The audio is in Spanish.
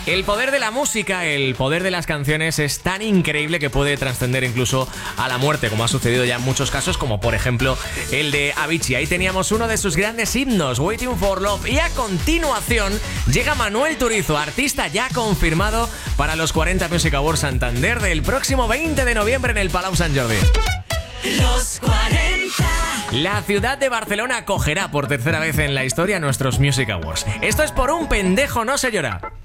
El poder de la música, el poder de las canciones es tan increíble que puede trascender incluso a la muerte, como ha sucedido ya en muchos casos, como por ejemplo el de Avicii. Ahí teníamos uno de sus grandes himnos, Waiting for Love. Y a continuación llega Manuel Turizo, artista ya confirmado para los 40 Music Awards Santander del próximo 20 de noviembre en el Palau Sant Jordi. Los 40. La ciudad de Barcelona acogerá por tercera vez en la historia nuestros Music Awards. Esto es Por un pendejo no se llora.